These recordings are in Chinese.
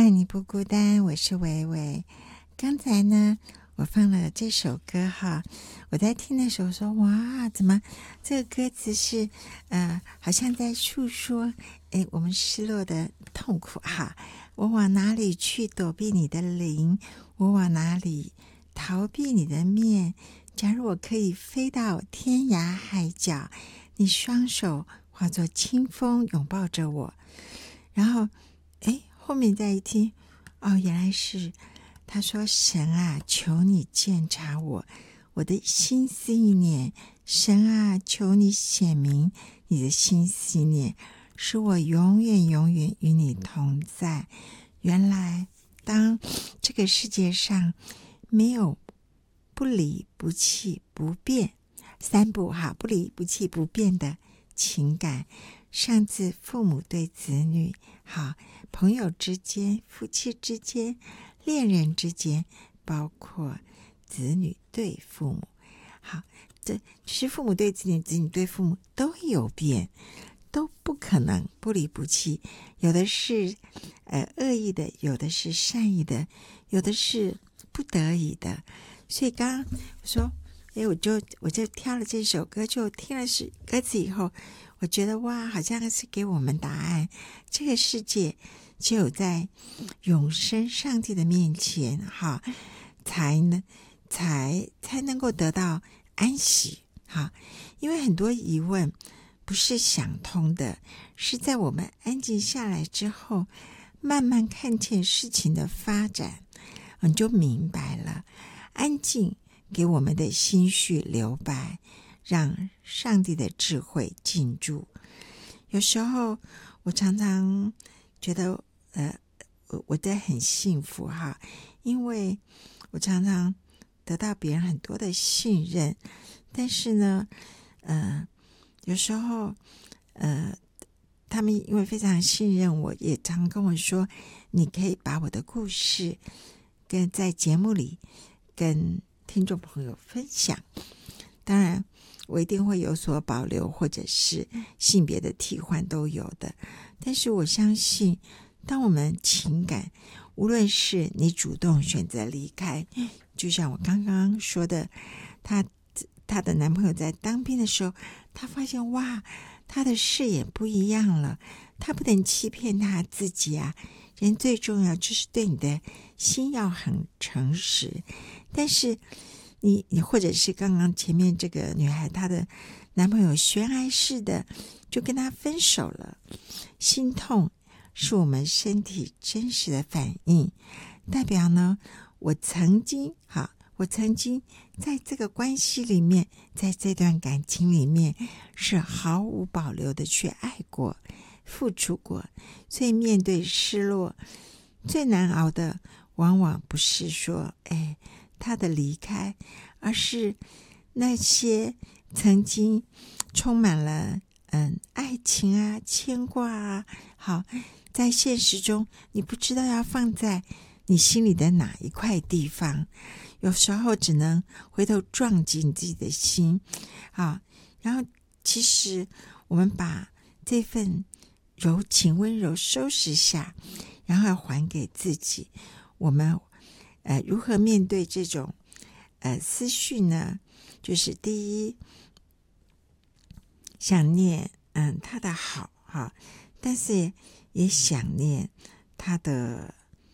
爱你不孤单，我是维维。刚才呢，我放了这首歌哈，我在听的时候说，哇，怎么这个歌词是好像在诉说我们失落的痛苦哈。我往哪里去躲避你的灵？我往哪里逃避你的面？假如我可以飞到天涯海角，你双手化作清风拥抱着我。然后后面再一听，原来是他说，神啊，求你鉴察我的心思意念，神啊，求你显明你的心思意念，使我永远永远与你同在。原来当这个世界上没有不离不弃不变三不哈，不离不弃不变的情感，上至父母对子女，好，朋友之间，夫妻之间，恋人之间，包括子女对父母，好，这就是父母对子女，子女对父母都有变，都不可能不离不弃。有的是恶意的，有的是善意的，有的是不得已的。所以刚刚我说我就挑了这首歌，就听了歌词以后，我觉得哇，好像是给我们答案。这个世界只有在永生上帝的面前哈，才能够得到安息哈。因为很多疑问不是想通的，是在我们安静下来之后，慢慢看见事情的发展，你就明白了。安静给我们的心绪留白，让上帝的智慧进驻。有时候我常常觉得我的很幸福哈，因为我常常得到别人很多的信任，但是呢有时候他们因为非常信任我，也常跟我说，你可以把我的故事在节目里跟听众朋友分享。当然我一定会有所保留，或者是性别的替换都有的，但是我相信当我们情感，无论是你主动选择离开，就像我刚刚说的，她的男朋友在当兵的时候，她发现哇，他的视野不一样了，他不能欺骗他自己啊。人最重要就是对你的心要很诚实。但是你或者是刚刚前面这个女孩，她的男朋友悬崖式的就跟她分手了。心痛是我们身体真实的反应，代表呢我曾经在这个关系里面，在这段感情里面是毫无保留的去爱过，付出过。所以面对失落，最难熬的往往不是说他的离开，而是那些曾经充满了爱情啊，牵挂啊，好，在现实中你不知道要放在你心里的哪一块地方，有时候只能回头撞击你自己的心啊。然后其实我们把这份柔情温柔收拾下，然后还给自己。我们如何面对这种思绪呢？就是第一，想念他的好哈，但是也想念他的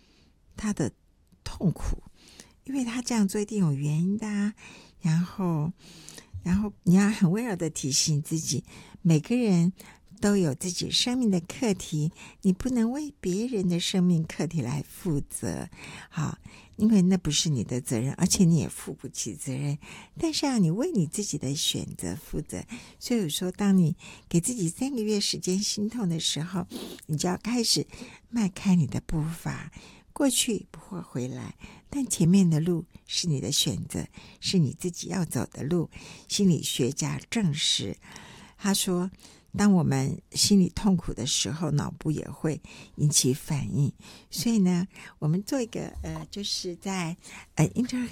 痛苦，因为他这样做一定有原因的啊。然后你要很温柔的提醒自己，每个人都有自己生命的课题，你不能为别人的生命课题来负责，好，因为那不是你的责任，而且你也负不起责任。但是你为你自己的选择负责。所以有时候当你给自己3个月时间心痛的时候，你就要开始迈开你的步伐。过去不会回来，但前面的路是你的选择，是你自己要走的路。心理学家证实，他说当我们心里痛苦的时候，脑部也会引起反应。所以呢，我们做一个就是在Internet